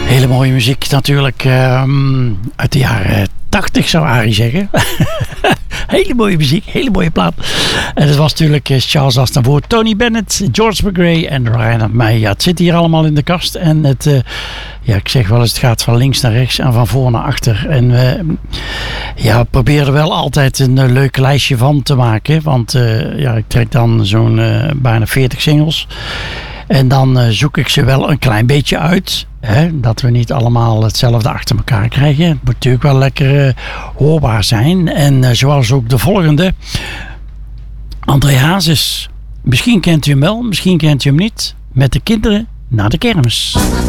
Hele mooie muziek natuurlijk. Uit de jaren 80 zou Arie zeggen. Hele mooie muziek, hele mooie plaat. En dat was natuurlijk Charles Aznavour, Tony Bennett, George McRae en Ryan May. Ja, het zit hier allemaal in de kast. En het, ik zeg wel eens, het gaat van links naar rechts en van voor naar achter. En we proberen er wel altijd een leuk lijstje van te maken. Want ik trek dan zo'n bijna 40 singles. En dan zoek ik ze wel een klein beetje uit. Hè, dat we niet allemaal hetzelfde achter elkaar krijgen. Het moet natuurlijk wel lekker hoorbaar zijn. En zoals ook de volgende. André Hazes. Misschien kent u hem wel, misschien kent u hem niet. Met de kinderen naar de kermis.